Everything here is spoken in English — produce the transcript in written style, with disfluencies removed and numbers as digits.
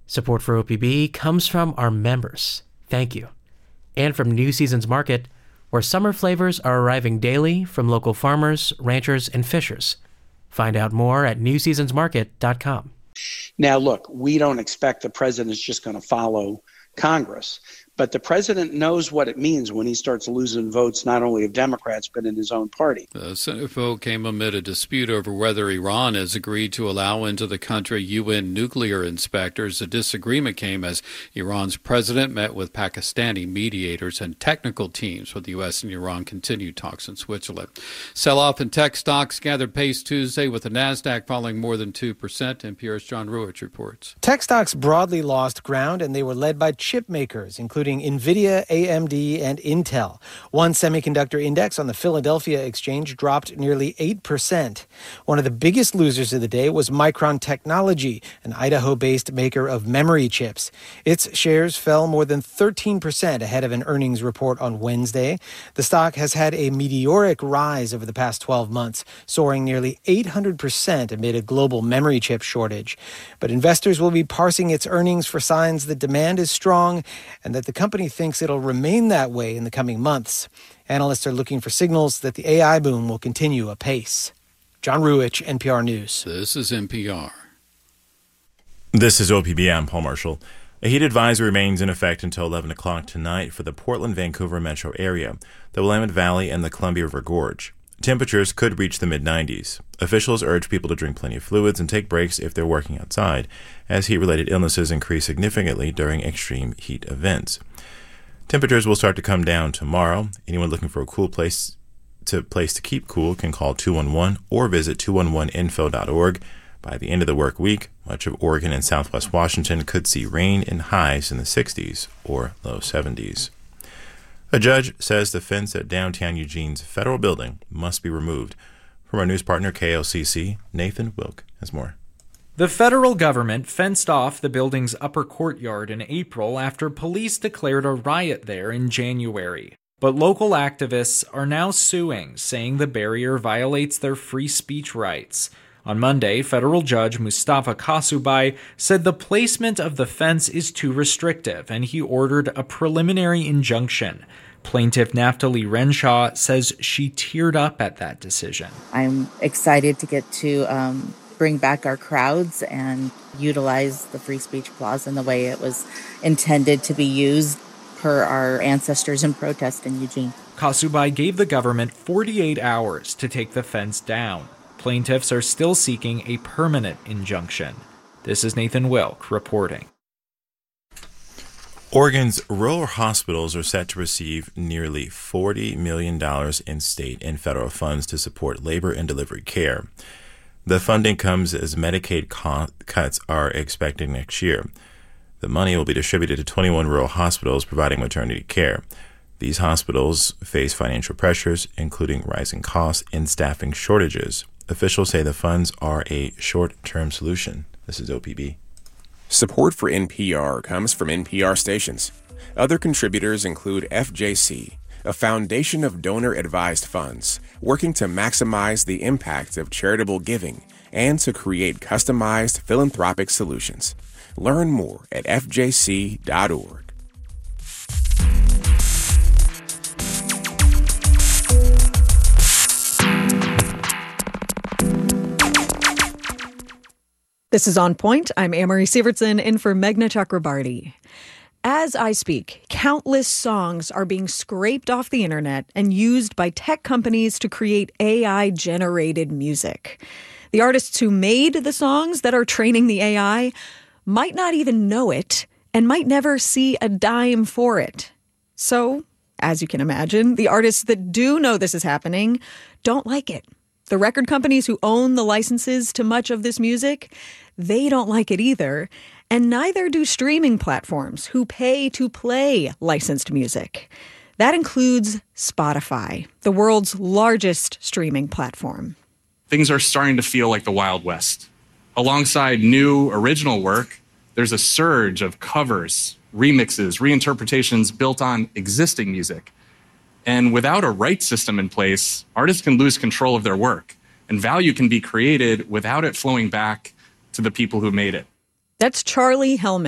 Support for OPB comes from our members. Thank you. And from New Seasons Market, where summer flavors are arriving daily from local farmers, ranchers, and fishers. Find out more at newseasonsmarket.com. Now, look, we don't expect the president is just going to follow Congress, but the president knows what it means when he starts losing votes, not only of Democrats, but in his own party. The Senate vote came amid a dispute over whether Iran has agreed to allow into the country UN nuclear inspectors. The disagreement came as Iran's president met with Pakistani mediators and technical teams with the U.S. and Iran continued talks in Switzerland. Sell-off in tech stocks gathered pace Tuesday with the NASDAQ falling more than 2%. NPR's John Ruich reports. Tech stocks broadly lost ground, and they were led by chip makers, including NVIDIA, AMD, and Intel. One semiconductor index on the Philadelphia Exchange dropped nearly 8%. One of the biggest losers of the day was Micron Technology, an Idaho-based maker of memory chips. Its shares fell more than 13% ahead of an earnings report on Wednesday. The stock has had a meteoric rise over the past 12 months, soaring nearly 800% amid a global memory chip shortage. But investors will be parsing its earnings for signs that demand is strong and that the company thinks it'll remain that way in the coming months. Analysts are looking for signals that the AI boom will continue apace. John Ruich, NPR News. This is NPR. This is OPB. I'm Paul Marshall. A heat advisory remains in effect until 11 o'clock tonight for the Portland-Vancouver metro area, the Willamette Valley, and the Columbia River Gorge. Temperatures could reach the mid-90s. Officials urge people to drink plenty of fluids and take breaks if they're working outside, as heat-related illnesses increase significantly during extreme heat events. Temperatures will start to come down tomorrow. Anyone looking for a cool place to keep cool can call 211 or visit 211info.org. By the end of the work week, much of Oregon and southwest Washington could see rain and highs in the 60s or low 70s. A judge says the fence at downtown Eugene's federal building must be removed. From our news partner KLCC, Nathan Wilk has more. The federal government fenced off the building's upper courtyard in April after police declared a riot there in January. But local activists are now suing, saying the barrier violates their free speech rights. On Monday, federal judge Mustafa Kasubai said the placement of the fence is too restrictive, and he ordered a preliminary injunction. Plaintiff Naftali Renshaw says she teared up at that decision. I'm excited to get to bring back our crowds and utilize the free speech clause in the way it was intended to be used per our ancestors in protest in Eugene. Kasubai gave the government 48 hours to take the fence down. Plaintiffs are still seeking a permanent injunction. This is Nathan Wilk reporting. Oregon's rural hospitals are set to receive nearly $40 million in state and federal funds to support labor and delivery care. The funding comes as Medicaid cuts are expected next year. The money will be distributed to 21 rural hospitals providing maternity care. These hospitals face financial pressures, including rising costs and staffing shortages. Officials say the funds are a short-term solution. This is OPB. Support for NPR comes from NPR stations. Other contributors include FJC, a foundation of donor-advised funds working to maximize the impact of charitable giving and to create customized philanthropic solutions. Learn more at fjc.org. This is On Point. I'm Amory Sievertson in for Meghna Chakrabarty. As I speak, countless songs are being scraped off the internet and used by tech companies to create AI-generated music. The artists who made the songs that are training the AI might not even know it and might never see a dime for it. So, as you can imagine, the artists that do know this is happening don't like it. The record companies who own the licenses to much of this music, they don't like it either. And neither do streaming platforms who pay to play licensed music. That includes Spotify, the world's largest streaming platform. Things are starting to feel like the Wild West. Alongside new original work, there's a surge of covers, remixes, reinterpretations built on existing music. And without a rights system in place, artists can lose control of their work, and value can be created without it flowing back to the people who made it. That's Charlie Hellman.